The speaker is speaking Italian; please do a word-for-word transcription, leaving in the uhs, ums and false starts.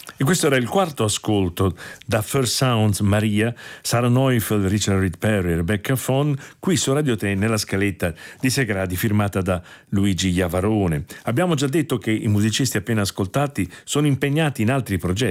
E questo era il quarto ascolto da First Sounds Maria, Sarah Neufeld, Richard Reed Perry, Rebecca Fon, qui su Radio tre nella scaletta di Segradi firmata da Luigi Iavarone. Abbiamo già detto che i musicisti appena ascoltati sono impegnati in altri progetti.